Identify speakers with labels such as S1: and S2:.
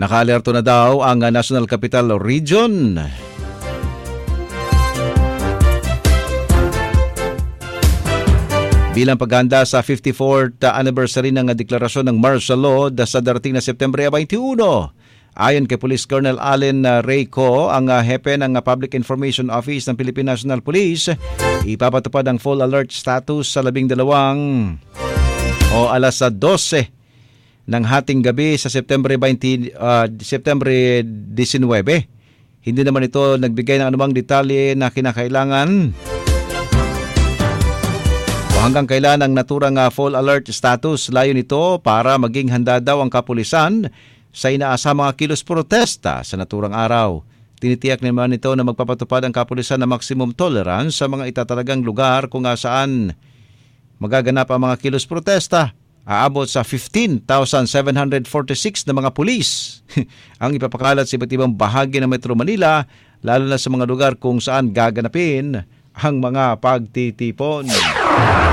S1: Naka-alerto na daw ang National Capital Region. Bilang paghahanda sa 54th anniversary ng deklarasyon ng martial law sa darating na Setyembre 21. Ayon kay Police Colonel Allen Reyco, ang hepe ng Public Information Office ng Philippine National Police, ipapatupad ang full alert status sa 12 o alas 12 ng hating gabi sa Setyembre 19. Hindi naman ito nagbigay ng anumang detalye na kinakailangan o hanggang kailan ang naturang full alert status. Layo nito para maging handa daw ang kapulisan sa inaasamang mga kilos protesta sa naturang araw. Tinitiyak naman ito na magpapatupad ang kapulisan na maximum tolerance sa mga itatalagang lugar kung saan magaganap ang mga kilos protesta. Aabot sa 15,746 na mga pulis ang ipapakalat sa iba't ibang bahagi ng Metro Manila, lalo na sa mga lugar kung saan gaganapin ang mga pagtitipon.